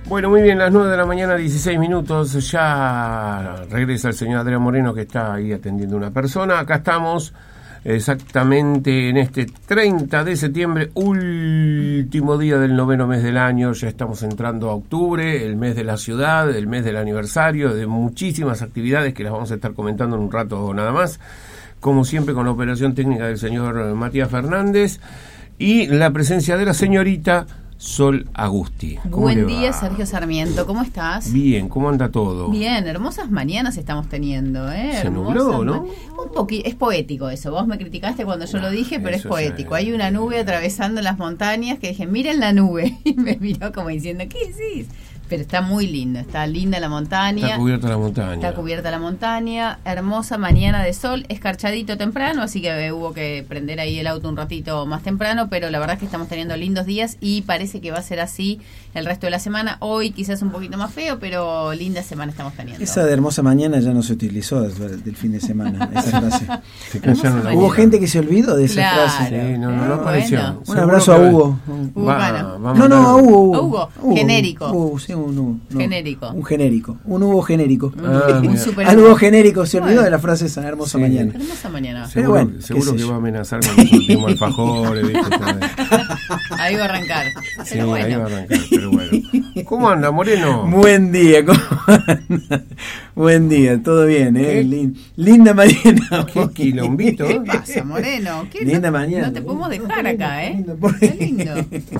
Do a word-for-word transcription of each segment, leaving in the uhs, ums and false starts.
Bueno, muy bien, las nueve de la mañana, dieciséis minutos, ya regresa el señor Adrián Moreno, que está ahí atendiendo a una persona. Acá estamos exactamente en este treinta de septiembre, último día del noveno mes del año. Ya estamos entrando a octubre, el mes de la ciudad, el mes del aniversario, de muchísimas actividades que las vamos a estar comentando en un rato nada más. Como siempre, con la operación técnica del señor Matías Fernández y la presencia de la señorita Sol Agusti. Buen día, Sergio Sarmiento, ¿cómo estás? Bien, ¿cómo anda todo? Bien, hermosas mañanas estamos teniendo, ¿eh? Se Hermosas nubló, ¿no? ma- Un poquito, es poético eso. Vos me criticaste cuando yo No, lo dije, pero es eso poético. ya es- Hay una nube atravesando las montañas que dije, miren la nube. Y me miró como diciendo, ¿qué decís? Pero está muy lindo, está linda la montaña. Está cubierta la montaña. Está cubierta la montaña, hermosa mañana de sol, escarchadito temprano, así que hubo que prender ahí el auto un ratito más temprano, pero la verdad es que estamos teniendo lindos días y parece que va a ser así el resto de la semana. Hoy quizás un poquito más feo, pero linda semana estamos teniendo. Esa de hermosa mañana ya no se utilizó del, del fin de semana, esa frase. Se callaron la Hubo boca. gente que se olvidó de esa Claro. frase. Sí, no, no, no Eh, apareció. bueno. Un Seguro abrazo que a va- Hugo. Hugo Va- Cano. va a No, no, mandar- a Hugo. Hugo, genérico. Hugo, sí, un Hugo. No, Genérico. Un genérico. Un Hugo genérico. Ah, un mira. super Algo genérico, se olvidó Bueno. de la frase esa hermosa Sí. mañana. hermosa mañana. Seguro, Pero bueno, seguro qué que sé va a yo. amenazar con los últimos alfajores, ¿viste? Ahí va a arrancar. Sí, Pero ahí bueno. va a arrancar, pero bueno. ¿Cómo anda, Moreno? Buen día, ¿cómo anda? Buen día, todo bien, ¿eh? ¿Qué? Lin- linda mañana. Qué quilombito, ¿eh? ¿Qué pasa, Moreno? ¿Qué Linda no, mañana. No te podemos dejar acá, ¿eh? Lindo, por- Qué lindo.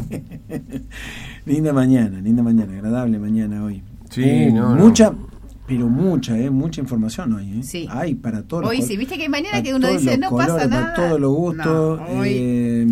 Linda mañana, linda mañana, agradable mañana hoy. Sí, Eh, no, no. Mucha, pero mucha, ¿eh? Mucha información hoy, ¿eh? Sí. Hay para todos los Hoy col- sí, viste que hay mañana para que uno todos dice, los no pasa colores, nada. para todos los gustos. No, hoy- eh,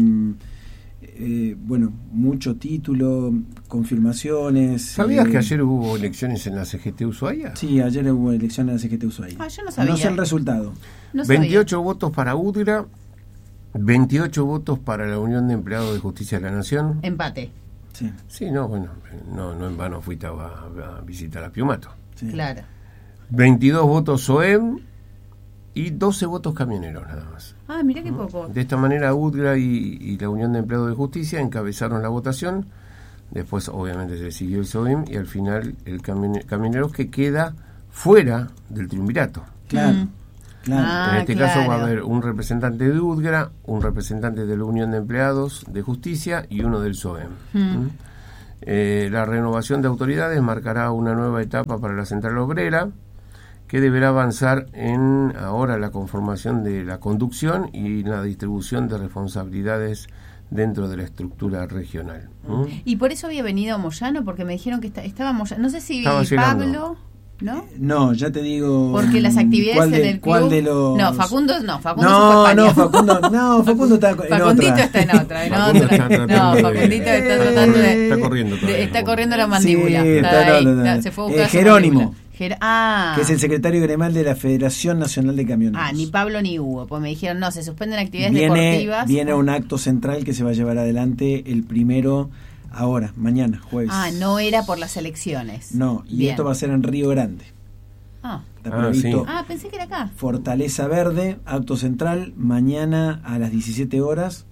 eh, bueno, mucho título, confirmaciones. ¿Sabías eh, que ayer hubo elecciones en la C G T Ushuaia? Sí, ayer hubo elecciones en la C G T Ushuaia. Ah, yo no sabía. No sé el resultado. No sabía. veintiocho votos para Udgra, veintiocho votos para la Unión de Empleados de Justicia de la Nación. Empate, Sí, Sí, no, bueno, no, no en vano fuiste a, a visitar a Piumato. sí. claro. veintidós votos S O E M y doce votos camioneros nada más. Ah, mirá qué poco. De esta manera, Udgra y, y la Unión de Empleados de Justicia encabezaron la votación. Después, obviamente, se siguió el S O E M y al final el camione- Camioneros, que queda fuera del triunvirato. Claro, Mm. claro. Ah, en este caso va a claro. haber un representante de Udgra, un representante de la Unión de Empleados de Justicia y uno del S O E M. Mm. ¿Mm? Eh, la renovación de autoridades marcará una nueva etapa para la Central Obrera, que deberá avanzar en ahora la conformación de la conducción y la distribución de responsabilidades dentro de la estructura regional. ¿Mm? Y por eso había venido Moyano, porque me dijeron que está, estaba Moyano. No sé si Estaba llegando. Pablo, ¿no? No, ya te digo. Porque las actividades ¿cuál de- en el club. ¿Cuál de los.? No, Facundo, no, Facundo se fue a No, España. no, Facundo, no, Facundo está en Facundito otra. está en otra, en Facundo otra. está tratando No, de- Facundito está Eh, tratando de. Está corriendo de- todavía, está Facundo. corriendo la mandíbula. Sí, está está- ahí, no, no, no. está- se fue a buscar Eh, su Jerónimo. mandíbula. Jer- ah. Que es el secretario gremial de la Federación Nacional de Camioneros. Ah, ni Pablo ni Hugo, pues me dijeron, no, se suspenden actividades viene, deportivas. viene un acto central que se va a llevar adelante el primero, ahora, mañana, jueves. Ah, no era por las elecciones. No, y Bien. esto va a ser en Río Grande. Ah. Está Ah, previsto sí. Ah, pensé que era acá. Fortaleza Verde, acto central, mañana a las diecisiete horas.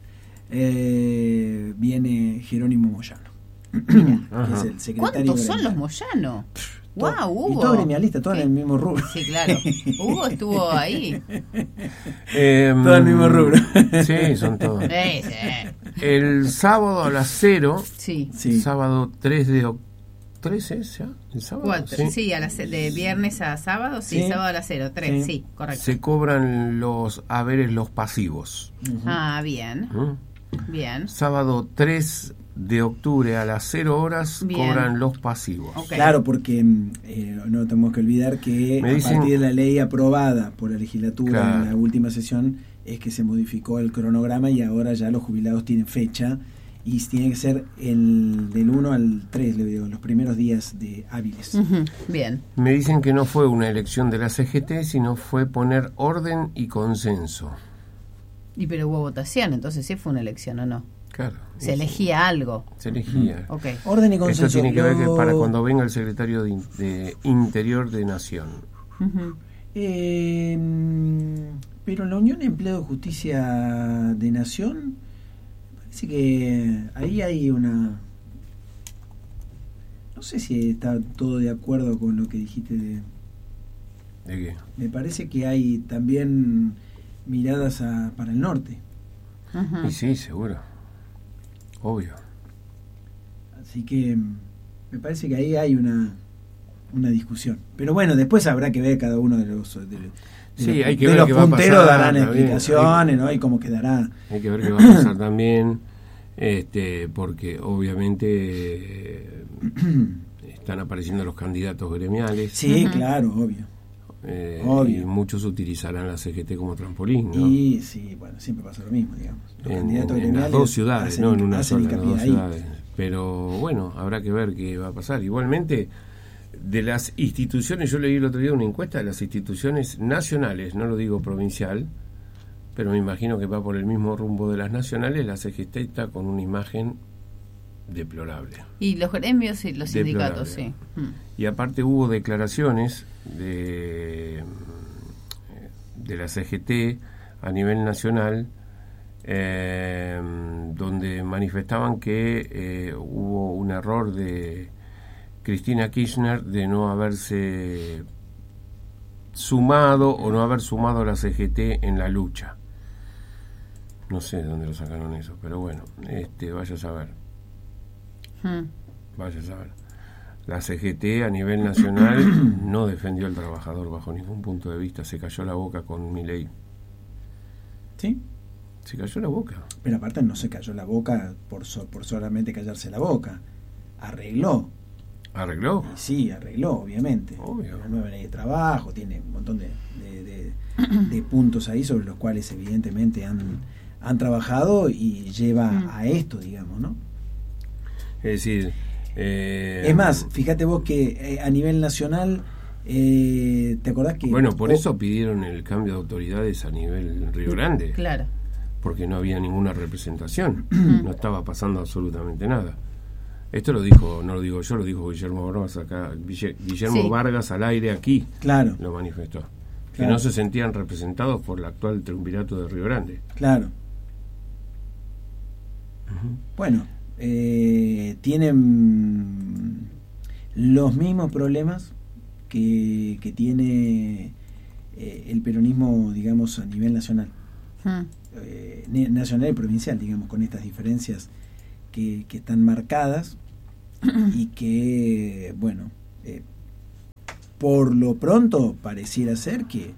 Eh, viene Jerónimo Moyano, Ajá. que es el secretario ¿Cuántos son los gremial. Moyano? Todo- Wow, Hugo. Y todo gremialista, todo en ¿Qué? el mismo rubro. Sí, claro. Hugo estuvo ahí. Eh, Todo el mismo rubro. Sí, son todos. Sí, sí. El sábado a las cero, Sí. Sí. sábado tres de octubre. ¿tres es ya? ¿El sábado? Cuatro. Sí. Sí, a las, de viernes a sábado, sí, Sí. sábado a las cero, tres, Sí. sí, correcto. Se cobran los haberes, los pasivos. Ah, bien, ¿Mm? bien. Sábado tres de octubre a las cero horas Bien. cobran los pasivos. Ok. Claro, porque eh, no tenemos que olvidar que Me a dicen- partir de la ley aprobada por la legislatura Claro. en la última sesión es que se modificó el cronograma y ahora ya los jubilados tienen fecha y tiene que ser el del uno al tres, le digo, los primeros días de hábiles. Ujú, bien. Me dicen que no fue una elección de la C G T, sino fue poner orden y consenso. Y pero hubo votación, entonces sí fue una elección o no. Claro. Se eso. elegía algo. Se elegía. Ok. Orden y consenso. Eso tiene que ver que Lo- para cuando venga el secretario de, in- de Interior de Nación. Ujú. Eh, pero en la Unión de Empleo de Justicia de Nación parece que ahí hay una... No sé si está todo de acuerdo con lo que dijiste de... ¿De qué? Me parece que hay también miradas a, para el norte. Ujú. Y sí, seguro. Obvio. Así que me parece que ahí hay una una discusión. Pero bueno, después habrá que ver cada uno de los de, de Sí, los, hay que de ver los qué va a punteros pasar darán también. explicaciones, Hay- ¿no? Y cómo quedará. Hay que ver qué va a pasar también, este, porque obviamente eh, están apareciendo los candidatos gremiales. Sí, Ujú. claro, obvio. eh, obvio. Y muchos utilizarán la C G T como trampolín, ¿no? Y sí, bueno, siempre pasa lo mismo, digamos. Los en, candidatos en- en gremiales las dos ciudades, hacen- no en una hacen sola, en las hincapié dos ahí. ciudades. Pero bueno, habrá que ver qué va a pasar. Igualmente, de las instituciones, yo leí el otro día una encuesta de las instituciones nacionales, no lo digo provincial, pero me imagino que va por el mismo rumbo de las nacionales. La C G T está con una imagen deplorable. Y los gremios y los Deplorable. sindicatos, sí. Mm. Y aparte hubo declaraciones de, de la C G T a nivel nacional, eh, donde manifestaban que eh, hubo un error de Cristina Kirchner de no haberse sumado o no haber sumado a la C G T en la lucha. No sé de dónde lo sacaron eso, pero bueno, este, vaya a saber, Mm. vaya a saber. La C G T a nivel nacional no defendió al trabajador bajo ningún punto de vista, se cayó la boca con Milei. Sí, Se cayó la boca. pero aparte no se cayó la boca por, so- por solamente callarse la boca. Arregló. ¿Arregló? Y sí, arregló, obviamente. Obvio. La nueva ley de trabajo tiene un montón de, de, de- de puntos ahí sobre los cuales evidentemente han, han trabajado y lleva Mm. a esto, digamos, ¿no? Es decir... eh, Es más, fíjate vos que eh, a nivel nacional, eh, ¿te acordás que...? Bueno, por oh, eso pidieron el cambio de autoridades a nivel Río Grande, Claro. porque no había ninguna representación, no estaba pasando absolutamente nada. Esto lo dijo, no lo digo yo, lo dijo Guillermo Vargas acá, Guille- Guillermo Sí. Vargas al aire aquí, Claro, lo manifestó, que Claro. no se sentían representados por el actual triunvirato de Río Grande. claro. Bueno, eh, tienen los mismos problemas que, que tiene eh, el peronismo, digamos, a nivel nacional. Mm. Eh, ne- nacional y provincial, digamos, con estas diferencias que, que están marcadas y que, bueno, eh, por lo pronto pareciera ser que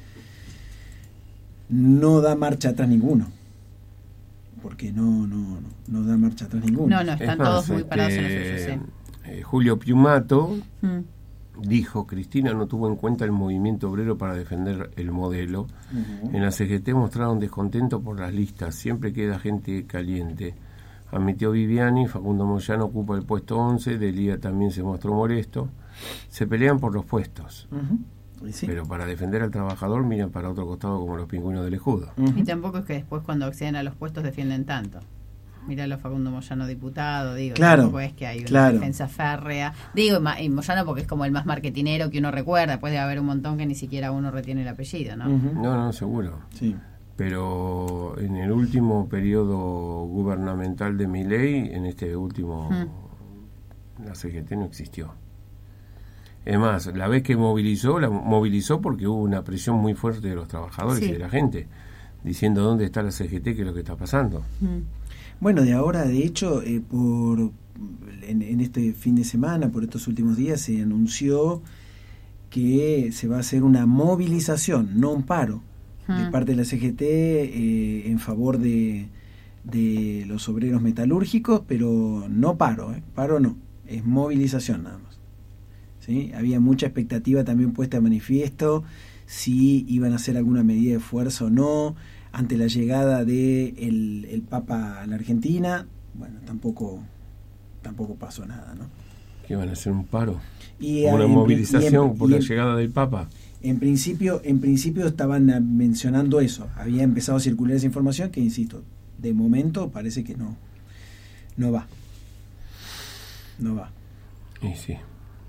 no da marcha atrás ninguno, porque no no no, no da marcha atrás ninguno. No, no, están Es más, todos muy este, parados en eso, yo sé. eh, Julio Piumato Mm. dijo: Cristina no tuvo en cuenta el movimiento obrero para defender el modelo. Ujú. En la C G T mostraron descontento por las listas, siempre queda gente caliente. Admitió Viviani, Facundo Moyano ocupa el puesto once, Delía también se mostró molesto. Se pelean por los puestos, Ujú. Y sí. pero para defender al trabajador miran para otro costado como los pingüinos del escudo. Ujú. Y tampoco es que después cuando acceden a los puestos defienden tanto. Mirá a Facundo Moyano diputado, digo, Claro, tampoco es que hay una claro. defensa férrea. Digo, y Ma- y Moyano porque es como el más marketinero que uno recuerda, puede haber un montón que ni siquiera uno retiene el apellido, ¿no? Ujú. No, no, seguro. Sí. Pero en el último periodo gubernamental de Milei, en este último, la C G T no existió. Es más, la vez que movilizó, la movilizó porque hubo una presión muy fuerte de los trabajadores Sí. y de la gente, diciendo dónde está la C G T, qué es lo que está pasando. Mm. Bueno, de ahora, de hecho, eh, por en, en este fin de semana, por estos últimos días, se anunció que se va a hacer una movilización, no un paro, de Mm. parte de la C G T eh, en favor de, de los obreros metalúrgicos, pero no paro, ¿eh? Paro no, es movilización nada más. ¿Sí? Había mucha expectativa también puesta de manifiesto si iban a hacer alguna medida de fuerza o no ante la llegada de el, el Papa a la Argentina. Bueno, tampoco tampoco pasó nada, ¿no? Que van a hacer un paro, Y, una en- movilización y en- por y la en- llegada del Papa. En principio, en principio estaban ah, mencionando eso. Había empezado a circular esa información que, insisto, de momento parece que no, no va. No va. Y sí,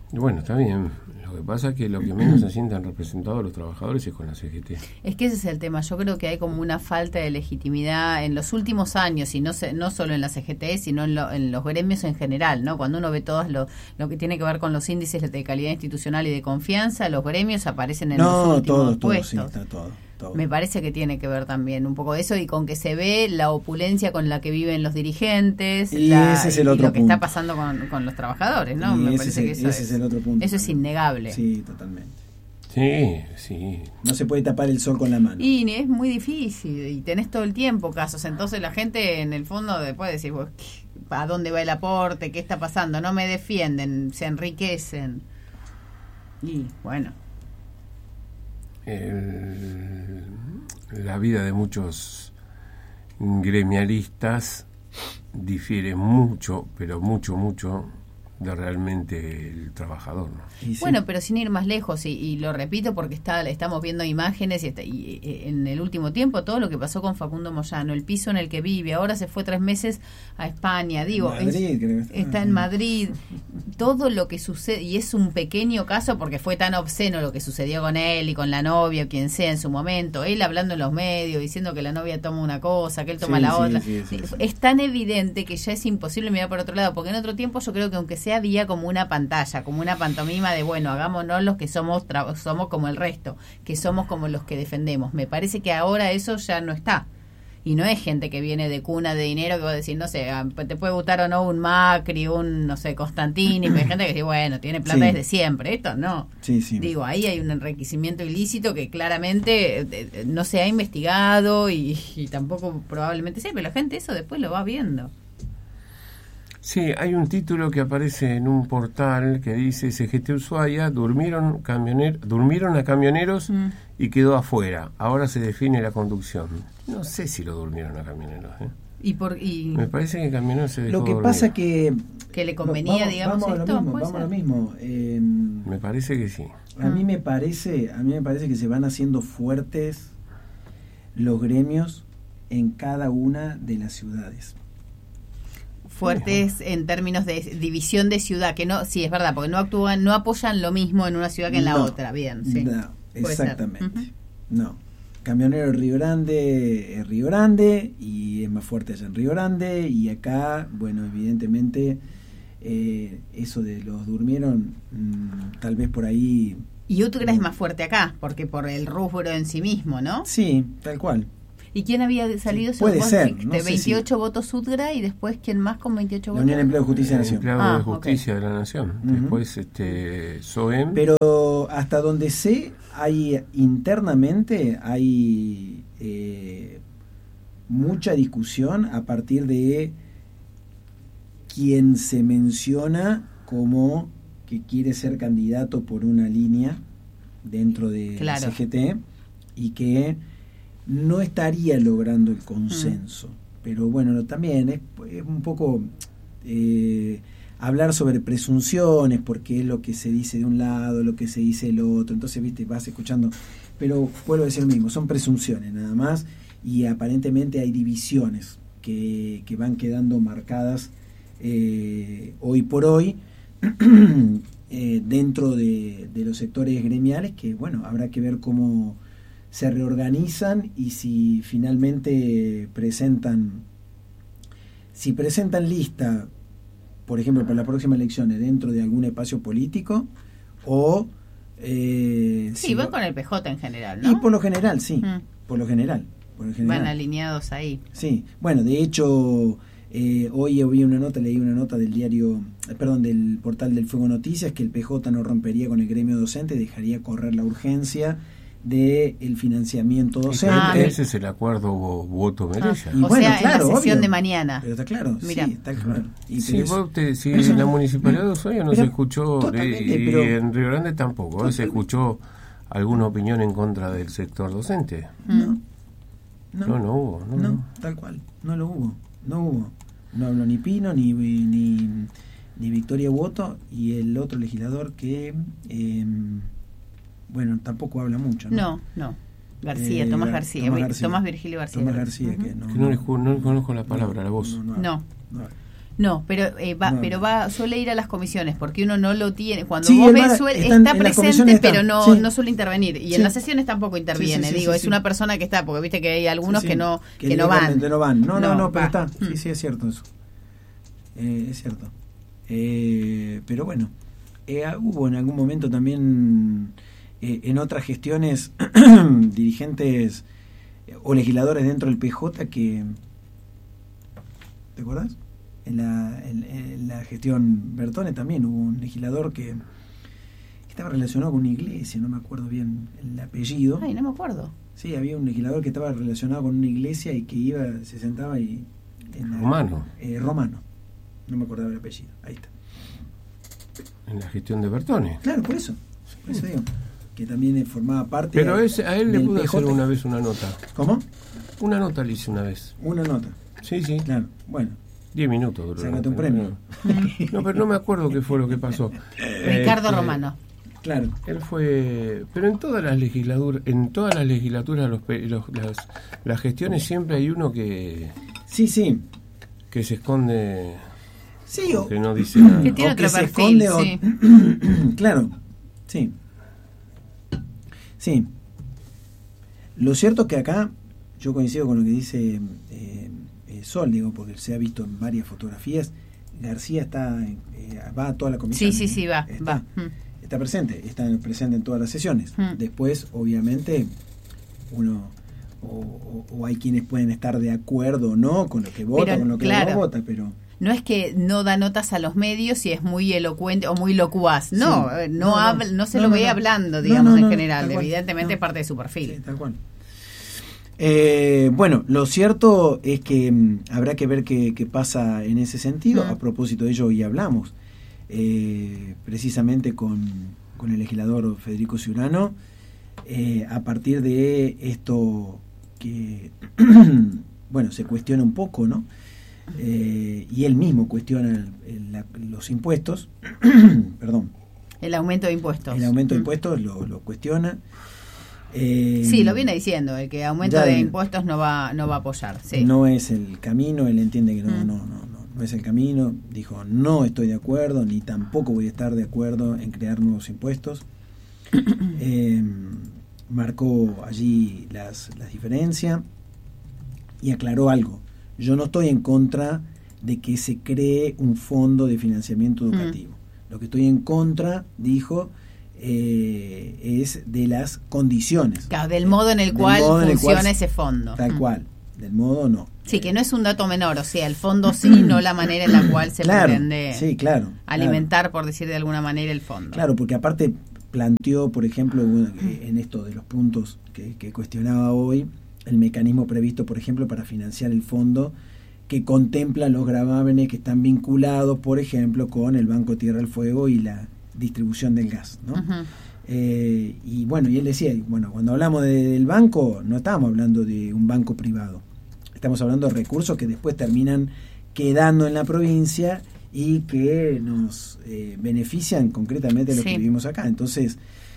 Bueno, está bien. Lo que pasa es que lo que menos se sientan representados los trabajadores es con la C G T. Es que ese es el tema. Yo creo que hay como una falta de legitimidad en los últimos años, y no se, no solo en la C G T, sino en, lo, en los gremios en general, ¿no? Cuando uno ve todo lo, lo que tiene que ver con los índices de calidad institucional y de confianza, los gremios aparecen en no, los últimos todo, puestos. Todo, sí, está todo, todo. Me parece que tiene que ver también un poco de eso, y con que se ve la opulencia con la que viven los dirigentes y la, ese es el y otro lo que punto. está pasando con, con los trabajadores, ¿no? Y Me ese parece es, que eso ese es, es el otro punto. eso es innegable. Sí, totalmente. Sí, sí. No se puede tapar el sol con la mano. Y es muy difícil, y tenés todo el tiempo casos, entonces la gente en el fondo después decir, pues, ¿a dónde va el aporte? ¿Qué está pasando? No me defienden, se enriquecen. Y bueno. El, la vida de muchos gremialistas difiere mucho, pero mucho, mucho de realmente el trabajador, ¿no? Sí. Bueno, pero sin ir más lejos, y, y lo repito porque está, estamos viendo imágenes y, está, y, y en el último tiempo todo lo que pasó con Facundo Moyano, el piso en el que vive, ahora se fue tres meses a España, digo, Madrid, es, creo que está. está en Madrid, todo lo que sucede, y es un pequeño caso porque fue tan obsceno lo que sucedió con él y con la novia o quien sea en su momento, él hablando en los medios, diciendo que la novia toma una cosa, que él toma Sí, la sí, otra, sí, sí, sí. es tan evidente que ya es imposible mirar por otro lado, porque en otro tiempo yo creo que aunque sea había como una pantalla, como una pantomima de bueno, hagámonos los que somos tra- somos como el resto, que somos como los que defendemos. Me parece que ahora eso ya no está. Y no es gente que viene de cuna de dinero que va a decir, no sé, te puede gustar o no un Macri, un, no sé, Constantini, pero hay gente que dice, bueno, tiene plata Sí. desde siempre. Esto no. Sí, sí. Digo, ahí hay un enriquecimiento ilícito que claramente eh, no se ha investigado y, y tampoco probablemente sea, pero la gente eso después lo va viendo. Sí, hay un título que aparece en un portal que dice C G T Ushuaia durmieron camioner, durmieron a camioneros mm. y quedó afuera. Ahora se define la conducción. No sé si lo durmieron a camioneros. ¿eh? Y por y Me parece que camioneros se dejó Lo que dormir. pasa que que le convenía, vamos, digamos, vamos esto. A lo mismo, vamos a lo mismo. Eh, me parece que sí. A mí me parece, a mí me parece que se van haciendo fuertes los gremios en cada una de las ciudades. Fuertes en términos de división de ciudad, que no, sí, es verdad, porque no actúan, no apoyan lo mismo en una ciudad que en la no, otra, bien, sí. No, exactamente. Uh-huh. No. Camionero Río Grande es Río Grande y es más fuerte allá en Río Grande, y acá, bueno, evidentemente eh, eso de los durmieron, mmm, tal vez por ahí. Y Utgra es más fuerte acá, porque por el rubro en sí mismo, ¿no? Sí, tal cual. ¿Y quién había salido? Sí, puede ser, de no sé veintiocho si... votos Utgra, y después quién más con veintiocho votos. La Unión de Empleo de Justicia de la Nación. Empleado ah, de Justicia okay. de la Nación. Uh-huh. Después este SOEM. Pero hasta donde sé, hay internamente hay eh, mucha discusión a partir de quien se menciona como que quiere ser candidato por una línea dentro de claro. C G T y que no estaría logrando el consenso. Mm. Pero bueno, también es, es un poco eh, hablar sobre presunciones, porque es lo que se dice de un lado, lo que se dice del otro. Entonces, viste, vas escuchando. Pero vuelvo a decir lo mismo, son presunciones nada más, y aparentemente hay divisiones que, que van quedando marcadas eh, hoy por hoy eh, dentro de, de los sectores gremiales, que bueno, habrá que ver cómo se reorganizan y si finalmente presentan si presentan lista, por ejemplo, para las próximas elecciones dentro de algún espacio político o eh, sí, si van va, con el P J en general, ¿no? Y por lo general, sí, mm. por lo general, por lo general. Van alineados ahí. Sí, bueno, de hecho eh, hoy vi una nota, leí una nota del diario, eh, perdón, del portal del Fuego Noticias, que el P J no rompería con el gremio docente, dejaría correr la urgencia de el financiamiento docente. Ah, ese es el acuerdo voto Merella. Ah, o bueno, sea, claro, en la sesión obvio, de mañana. Pero está claro, Mirá. sí, está claro. Y sí, eso, vos te, si eso en la no, municipalidad de Ushuaia no pero, se escuchó, de, y pero, en Río Grande tampoco, totalmente. Se escuchó alguna opinión en contra del sector docente. No, no, no, no hubo. No, no, tal cual, no lo hubo, no hubo. No habló ni Pino, ni, ni, ni Victoria Boto, y el otro legislador que, eh, bueno, tampoco habla mucho. No, no. no. García, eh, Tomás García, Tomás, García, Tomás Virgilio García. Tomás García, uh-huh. que no, que no, no, no conozco la palabra, no, la voz. No. no. no. No, pero eh, va, no, pero no. va, suele ir a las comisiones, porque uno no lo tiene. Cuando Sí, vos él ves, va- suele, están- está en las presente, comisiones está, pero no, sí. no suele intervenir. Y Sí. en las sesiones tampoco interviene. Sí, sí, sí, Digo, sí, es sí. una persona que está, porque viste que hay algunos Sí, que sí, no, que, no van. directamente no van. No, no, No, no, pero va. está. Mm. Sí, sí, es cierto eso. Eh, es cierto. Eh, pero bueno, eh, hubo en algún momento también eh, en otras gestiones dirigentes eh, o legisladores dentro del P J que... ¿Te acuerdas? En la, en, en la gestión Bertone también hubo un legislador que estaba relacionado con una iglesia, no me acuerdo bien el apellido. Ay, no me acuerdo. Sí, había un legislador que estaba relacionado con una iglesia y que iba, se sentaba y... En la, Romano. Eh, Romano. No me acordaba el apellido. Ahí está. En la gestión de Bertone. Claro, por eso. Por eso digo. Que también formaba parte... Pero ese, a él le del pude P J. hacer una vez una nota. ¿Cómo? Una nota le hice una vez. Una nota. Sí, sí. Claro. Bueno. Diez minutos duró. la Sácate un nota. premio. No, pero no me acuerdo qué fue lo que pasó. Ricardo Este, Romano. Claro. Él fue, pero en todas las legislaturas, en todas las legislaturas, los, pe- los- las, las gestiones siempre hay uno que, Sí, sí. que se esconde, Sí, o, que no dice nada. Que tiene o que otro se perfil, esconde o- sí. Claro. Sí. Sí. Lo cierto es que acá yo coincido con lo que dice eh, eh, Sol, digo, porque se ha visto en varias fotografías. García está eh, va a toda la comisión. Sí, sí, sí, va. Está, va. Mm. está presente, está presente en todas las sesiones. Mm. Después, obviamente, uno o, o- o hay quienes pueden estar de acuerdo o no con lo que vota, Pero, con lo que claro. no vota, pero No es que no da notas a los medios y es muy elocuente o muy locuaz. No, Sí. eh, No, no, no. habla, no se No, lo no, ve no. hablando, No, digamos, no, no, en general. tal cual. Evidentemente No. parte de su perfil. sí, tal cual. Eh, bueno, lo cierto es que mm, habrá que ver qué, qué pasa en ese sentido. Mm. A propósito de ello, hoy hablamos eh, precisamente con, con el legislador Federico Ciurano eh, a partir de esto que, bueno, se cuestiona un poco, ¿no? Eh, y él mismo cuestiona el- el- la- los impuestos, perdón, El aumento de impuestos. el aumento de Mm. impuestos lo, lo cuestiona. Eh, Sí, lo viene diciendo, el que aumento ya de viene. impuestos no va no va a apoyar. Sí. No es el camino, él entiende que no, Mm. no, no, no, no es el camino. Dijo, no estoy de acuerdo, ni tampoco voy a estar de acuerdo en crear nuevos impuestos. Eh, marcó allí las, las diferencias y aclaró algo. Yo no estoy en contra de que se cree un fondo de financiamiento educativo. Lo que estoy en contra, dijo, eh, es de las condiciones. Claro, del modo en el Del cual modo en el funciona cual- ese fondo. Tal Mm. cual, del modo no. Sí, que no es un dato menor, o sea, el fondo sí, no la manera en la cual se Claro, pretende sí, claro, alimentar, por decir de alguna manera, el fondo. Claro, porque aparte planteó, por ejemplo, bueno, que en esto de los puntos que, que cuestionaba hoy, el mecanismo previsto, por ejemplo, para financiar el fondo que contempla los gravámenes que están vinculados, por ejemplo, con el Banco Tierra del Fuego y la distribución del gas, ¿no? Ujú. Eh, y bueno, y él decía, bueno, cuando hablamos de- del banco, no estábamos hablando de un banco privado, estamos hablando de recursos que después terminan quedando en la provincia y que nos eh, benefician concretamente a los Sí. que vivimos acá. Entonces,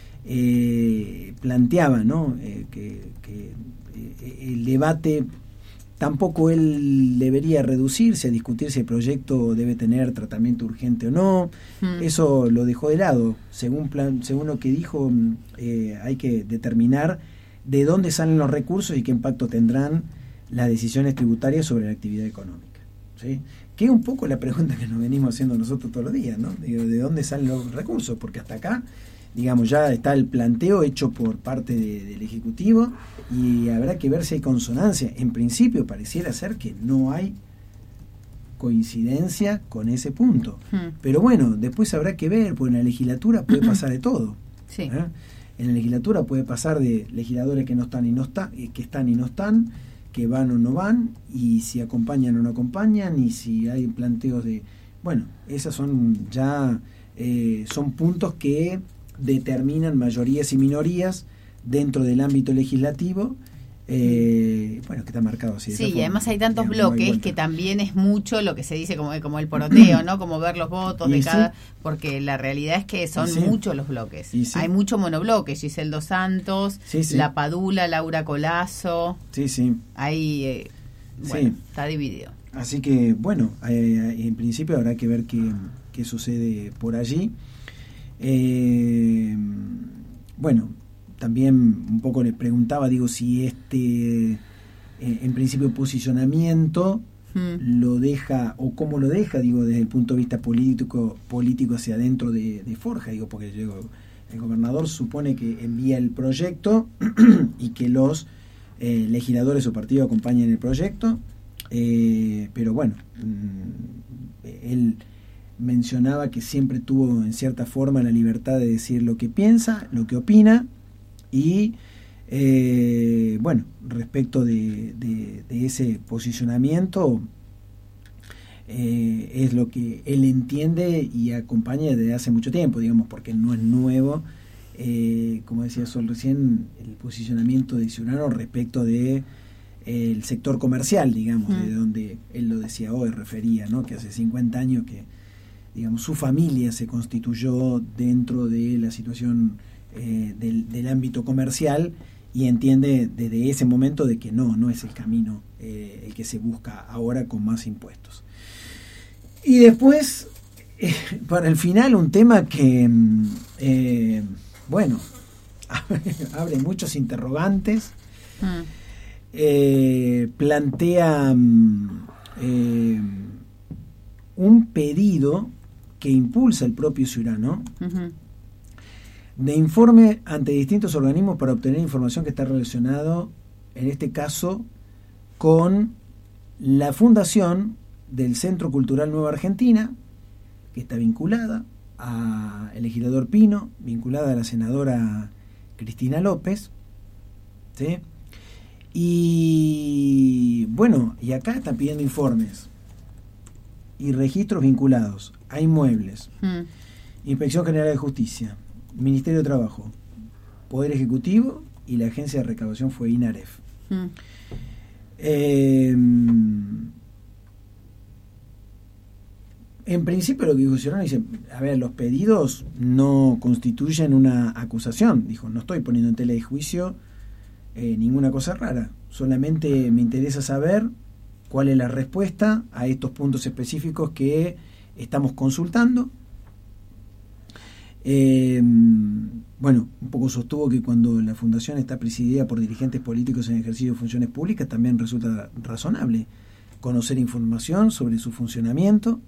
eh, planteaba, ¿no? Eh, que, que, eh, el debate tampoco él debería reducirse a discutir si el proyecto debe tener tratamiento urgente o no. Mm. Eso lo dejó de lado. Según plan, según lo que dijo, mm, eh, hay que determinar de dónde salen los recursos y qué impacto tendrán las decisiones tributarias sobre la actividad económica, ¿sí? Que es un poco la pregunta que nos venimos haciendo nosotros todos los días, ¿no? Digo, ¿de dónde salen los recursos? Porque hasta acá, digamos, ya está el planteo hecho por parte de- del Ejecutivo y habrá que ver si hay consonancia. En principio pareciera ser que no hay coincidencia con ese punto. Mm. Pero bueno, después habrá que ver, porque en la legislatura puede pasar de todo. Sí. ¿eh? En la legislatura puede pasar de legisladores que no están y no están, que están y no están, que van o no van, y si acompañan o no acompañan, y si hay planteos de... Bueno, esas son ya eh, son puntos que determinan mayorías y minorías dentro del ámbito legislativo, eh, bueno, que está marcado así. de esa Sí, y forma. además hay tantos Digamos, no hay bloques vuelta. que también es mucho lo que se dice como, como el poroteo, ¿no? Como ver los votos Y de sí. cada... Porque la realidad es que son Y sí. muchos los bloques. Y sí. Hay mucho monobloque, Giselle Dos Santos, Sí, sí. La Padula, Laura Colazo, Sí, sí. hay... eh, bueno, Sí. está dividido. Así que, bueno, eh, en principio habrá que ver qué, qué sucede por allí. Eh, bueno, también un poco les preguntaba, digo, si este, eh, en principio, posicionamiento mm. lo deja, o cómo lo deja, digo, desde el punto de vista político, político hacia adentro de, de Forja, digo, porque digo, el gobernador supone que envía el proyecto y que los eh, legisladores o partidos acompañen el proyecto. Eh, pero bueno, mmm, él mencionaba que siempre tuvo en cierta forma la libertad de decir lo que piensa, lo que opina, y eh, bueno, respecto de, de, de ese posicionamiento, eh, es lo que él entiende y acompaña desde hace mucho tiempo, digamos, porque no es nuevo, eh, como decía Sol recién, el posicionamiento de Ciudadano respecto de el sector comercial, digamos, mm. de donde él lo decía hoy, refería, ¿no? Que hace cincuenta años que, digamos, su familia se constituyó dentro de la situación eh, del, del ámbito comercial, y entiende desde ese momento de que no, no es el camino eh, el que se busca ahora con más impuestos. Y después, eh, para el final, un tema que, eh, bueno, abre, abre muchos interrogantes. Mm. Eh, plantea eh, un pedido que impulsa el propio Ciurano uh-huh. de informe ante distintos organismos para obtener información que está relacionado, en este caso, con la fundación del Centro Cultural Nueva Argentina, que está vinculada al legislador Pino, vinculada a la senadora Cristina López, ¿sí? Y bueno, y acá están pidiendo informes y registros vinculados a inmuebles, mm. Inspección General de Justicia, Ministerio de Trabajo, Poder Ejecutivo y la Agencia de Recaudación fue INAREF. Mm. Eh, en principio lo que dijo Ciurano dice, a ver, los pedidos no constituyen una acusación. Dijo, no estoy poniendo en tela de juicio Eh, ninguna cosa rara, solamente me interesa saber cuál es la respuesta a estos puntos específicos que estamos consultando. Eh, bueno, un poco sostuvo que cuando la fundación está presidida por dirigentes políticos en ejercicio de funciones públicas, también resulta razonable conocer información sobre su funcionamiento.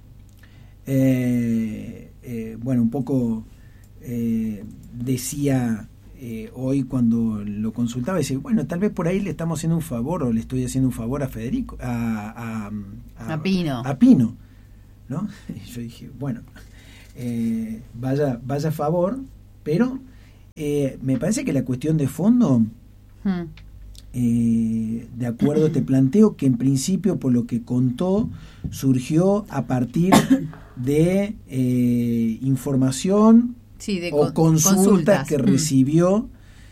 Eh, eh, bueno, un poco eh, decía Eh, hoy cuyo lo consultaba, decía, bueno, tal vez por ahí le estamos haciendo un favor, o le estoy haciendo un favor a Federico, a, a, a, a Pino, a Pino, ¿no? Y yo dije, bueno, eh, vaya, vaya a favor, pero eh, me parece que la cuestión de fondo, hmm. eh, de acuerdo a este planteo, que en principio, por lo que contó, surgió a partir de eh, información, sí, de o con, consultas, consultas que mm. recibió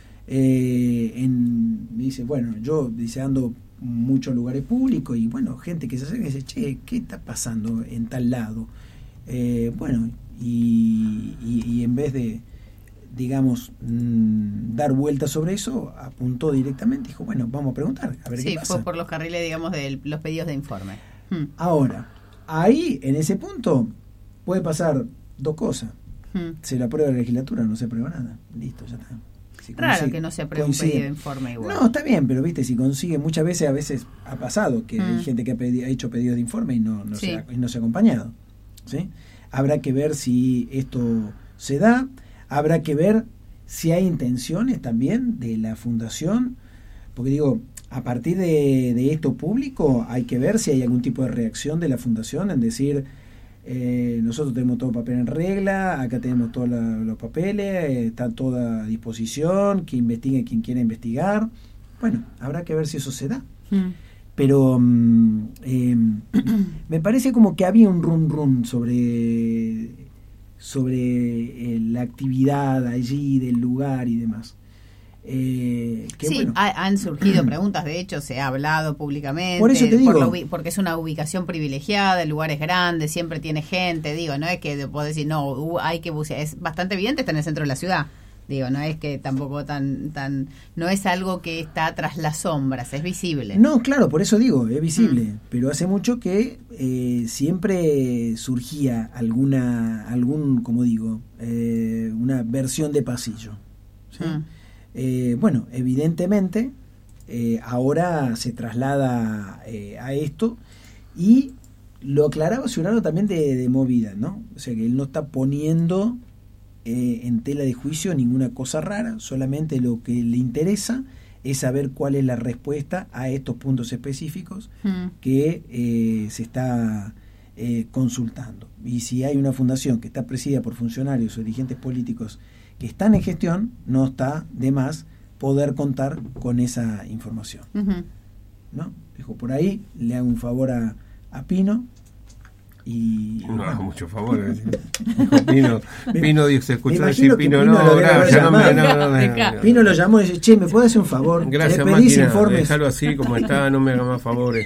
eh, en, dice, bueno, yo dice ando muchos lugares públicos y bueno, gente que se acerca y dice, che, ¿qué está pasando en tal lado? Eh, bueno, y, y, y en vez de, digamos, mmm, dar vueltas sobre eso, apuntó directamente, dijo, bueno, vamos a preguntar, a ver sí, qué pasa. Sí, fue por los carriles, digamos, de los pedidos de informe. Hmm. Ahora, ahí, en ese punto, puede pasar dos cosas. Hmm. Se la aprueba la legislatura, no se aprueba nada. Listo, ya está. Si Raro consigue, que no se apruebe consigue, un pedido de informe igual. No, está bien, pero viste, si consigue, muchas veces, a veces ha pasado que hmm. hay gente que ha, pedi- ha hecho pedidos de informe y no, no, sí. se ha, y no se ha acompañado. ¿Sí? Habrá que ver si esto se da, habrá que ver si hay intenciones también de la fundación, porque digo, a partir de, de esto público hay que ver si hay algún tipo de reacción de la fundación en decir, eh, nosotros tenemos todo papel en regla, acá tenemos todos la, los papeles, eh, está toda a disposición, que investigue quien quiera investigar. Bueno, habrá que ver si eso se da. Mm. Pero um, eh, me parece como que había un rum rum sobre, sobre eh, la actividad allí, del lugar y demás. Eh, que sí, bueno. ha, han surgido preguntas, de hecho se ha hablado públicamente, por eso te digo, por la ubi- porque es una ubicación privilegiada, el lugar es grande, siempre tiene gente, digo, no es que puedo decir, no, hay que bucear, es bastante evidente, está en el centro de la ciudad. Digo, no es que tampoco tan, tan, no es algo que está tras las sombras, es visible. No, claro, por eso digo, es visible, mm. pero hace mucho que eh, siempre surgía alguna, algún, como digo, eh, una versión de pasillo. ¿Sí? Mm. Eh, bueno, evidentemente, eh, ahora se traslada eh, a esto, y lo aclaraba Ciurano también de, de movida, ¿no? O sea, que él no está poniendo Eh, en tela de juicio ninguna cosa rara, solamente lo que le interesa es saber cuál es la respuesta a estos puntos específicos mm. que eh, se está eh, consultando. Y si hay una fundación que está presidida por funcionarios o dirigentes políticos que están en gestión, no está de más poder contar con esa información. Uh-huh. ¿No? Dejo por ahí, le hago un favor a, a Pino. Y no hago mucho favor. Pino, Pino dijo, se escuchó decir Pino, Pino, no, no, gracias, no, no, no, no, Pino lo llamó y dice, che, ¿me puedes hacer un favor? Gracias, le pedís máquina, informes. Déjalo así como está, no me haga más favores.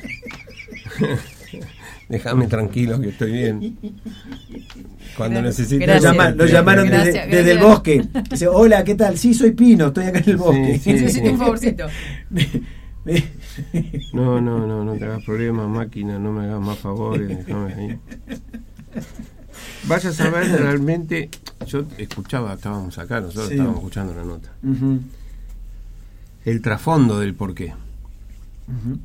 Déjame tranquilo que estoy bien. Cuando necesite. Lo, llama, lo llamaron gracias, desde, gracias. desde el bosque. Dice, hola, ¿qué tal? Sí, soy Pino, estoy acá en el bosque. Sí, sí, sí, sí. Un favorcito. No, no, no, no te hagas problemas, máquina, no me hagas más favores, déjame ahí. Vaya a saber realmente, yo escuchaba, estábamos acá, nosotros sí. estábamos escuchando la nota. Uh-huh. El trasfondo del porqué. Uh-huh.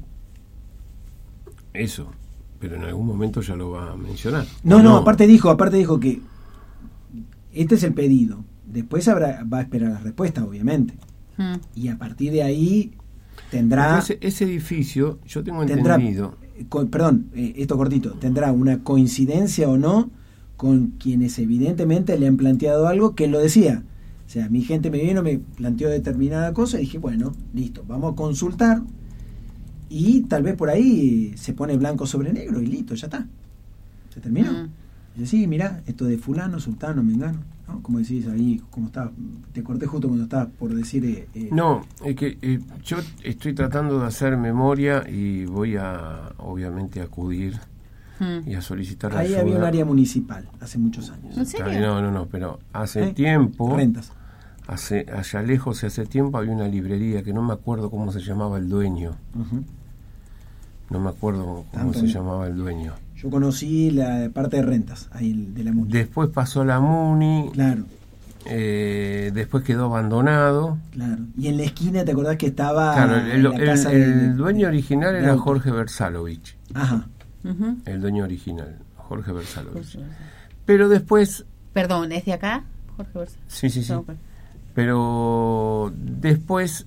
Eso, pero en algún momento ya lo va a mencionar. No, no, no, aparte dijo, aparte dijo que este es el pedido. Después habrá, va a esperar la respuesta, obviamente. Uh-huh. Y a partir de ahí tendrá ese, ese edificio, yo tengo tendrá, entendido con, perdón, eh, esto cortito, tendrá una coincidencia o no con quienes evidentemente le han planteado algo que él lo decía. O sea, mi gente me vino, me planteó determinada cosa y dije, bueno, listo, vamos a consultar, y tal vez por ahí se pone blanco sobre negro y listo, ya está, se terminó. Uh-huh. Dice, sí, mirá, esto de fulano, sultano, mengano, ¿no? Como decís ahí, como estaba, te corté justo cuando estabas por decir... Eh, eh. No, es que eh, yo estoy tratando de hacer memoria y voy a, obviamente, acudir hmm. y a solicitar ahí ayuda. Había un área municipal hace muchos años. ¿En serio? No, no, no, pero hace ¿Eh? tiempo... Rentas. Hace, allá lejos, hace tiempo, había una librería que no me acuerdo cómo se llamaba el dueño. Uh-huh. No me acuerdo cómo Tanto se no. llamaba el dueño. Yo conocí la parte de rentas, ahí de la Muni. Después pasó la Muni. Claro. Eh, después quedó abandonado. Claro. Y en la esquina, ¿te acordás que estaba claro, el, en la el, casa el, de, el dueño original de, era de Jorge Bersalovich. Ajá. Uh-huh. El dueño original, Jorge Bersalovich. Uh-huh. Pero después... Perdón, ¿es de acá, Jorge Bersalovich? Sí, sí, sí. No, pues. Pero después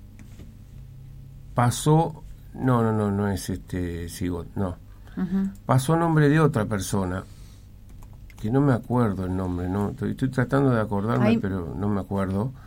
pasó... No, no, no, no es este Sigot, no. Uh-huh. Pasó a nombre de otra persona que no me acuerdo el nombre, no estoy, estoy tratando de acordarme, Ay. pero no me acuerdo.